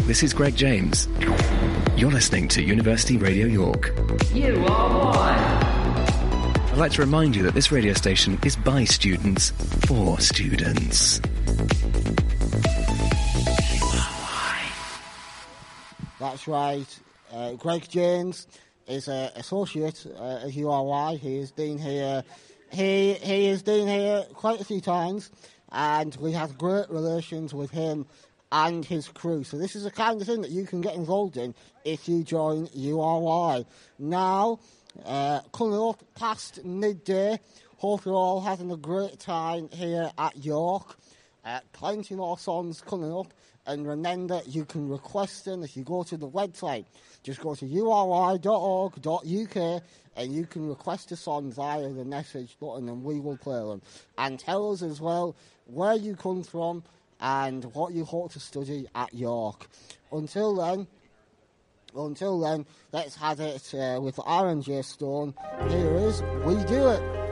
this is Greg James. You're listening to University Radio York. You are one. I'd like to remind you that this radio station is by students for students. That's right. Greg James is an associate at URY. He has been here. He has been here quite a few times, and we have great relations with him and his crew. So this is the kind of thing that you can get involved in if you join URY. Now, coming up past midday, hope you're all having a great time here at York. Plenty more songs coming up. And remember, you can request them if you go to the website. Just go to uri.org.uk and you can request a song via the message button and we will play them. And tell us as well where you come from and what you hope to study at York. Until then, let's have it with R&J Stone. Here is We Do It.